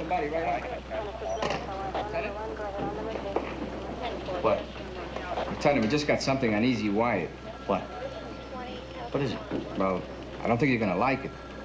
body right on. Lieutenant? What? Lieutenant, we just got something on Easy Wire. What? What is it? Well, I don't think you're gonna like it.